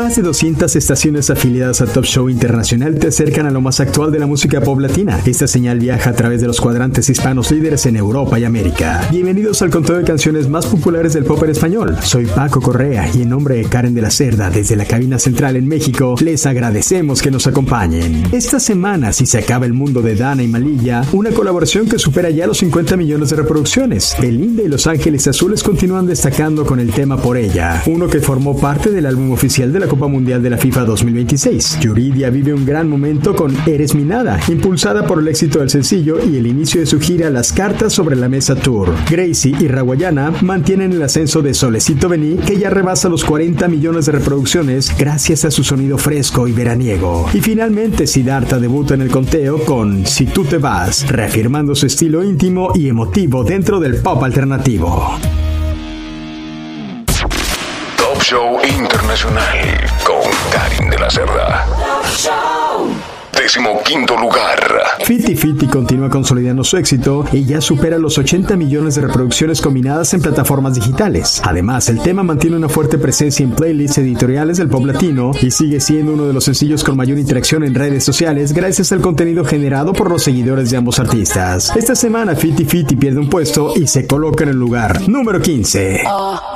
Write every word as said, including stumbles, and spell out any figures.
Más de doscientas estaciones afiliadas a Top Show Internacional te acercan a lo más actual de la música pop latina. Esta señal viaja a través de los cuadrantes hispanos líderes en Europa y América. Bienvenidos al conteo de canciones más populares del pop en español. Soy Paco Correa y en nombre de Karen de la Cerda, desde la cabina central en México, les agradecemos que nos acompañen. Esta semana, si se acaba el mundo de Dana y Malilla, una colaboración que supera ya los cincuenta millones de reproducciones. Belinda y Los Ángeles Azules continúan destacando con el tema Por Ella, uno que formó parte del álbum oficial de la Copa Mundial de la FIFA dos mil veintiséis. Yuridia vive un gran momento con Eres mi nada, impulsada por el éxito del sencillo y el inicio de su gira Las Cartas sobre la Mesa Tour. Gracie y Raguayana mantienen el ascenso de Solecito Vení, que ya rebasa los cuarenta millones de reproducciones gracias a su sonido fresco y veraniego. Y finalmente Siddhartha debuta en el conteo con Si tú te vas, reafirmando su estilo íntimo y emotivo dentro del pop alternativo. Top Show Internacional con Karen de la Cerda. Décimo quinto lugar. Fiti Fiti continúa consolidando su éxito y ya supera los ochenta millones de reproducciones combinadas en plataformas digitales. Además, el tema mantiene una fuerte presencia en playlists editoriales del pop latino y sigue siendo uno de los sencillos con mayor interacción en redes sociales gracias al contenido generado por los seguidores de ambos artistas. Esta semana Fiti Fiti pierde un puesto y se coloca en el lugar número quince. Oh,